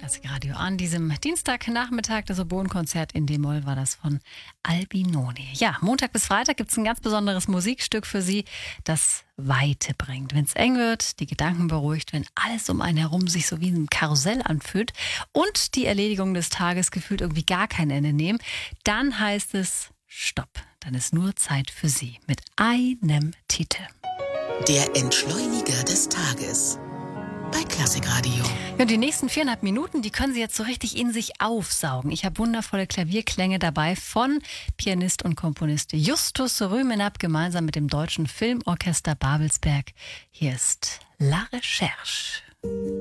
Klassikradio an diesem Dienstagnachmittag. Das Oboenkonzert in D-Moll war das von Albinoni. Ja, Montag bis Freitag gibt es ein ganz besonderes Musikstück für Sie, das Weite bringt. Wenn es eng wird, die Gedanken beruhigt, wenn alles um einen herum sich so wie ein Karussell anfühlt und die Erledigung des Tages gefühlt irgendwie gar kein Ende nehmen, dann heißt es Stopp. Dann ist nur Zeit für Sie mit einem Titel. Der Entschleuniger des Tages bei Klassikradio. Ja, und die nächsten 4,5 Minuten, die können Sie jetzt so richtig in sich aufsaugen. Ich habe wundervolle Klavierklänge dabei von Pianist und Komponist Justus Rümenap gemeinsam mit dem Deutschen Filmorchester Babelsberg. Hier ist La Recherche.